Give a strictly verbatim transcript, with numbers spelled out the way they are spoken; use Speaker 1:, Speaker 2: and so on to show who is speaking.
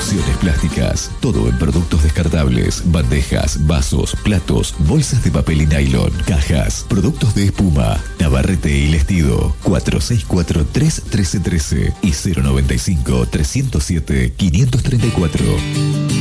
Speaker 1: Opciones Plásticas. Todo en productos descartables, bandejas, vasos, platos, bolsas de papel y nylon, cajas, productos de espuma, Navarrete y Lestido. cuatro seis cuatro, tres uno tres uno tres y cero noventa y cinco, trescientos siete, quinientos treinta y cuatro.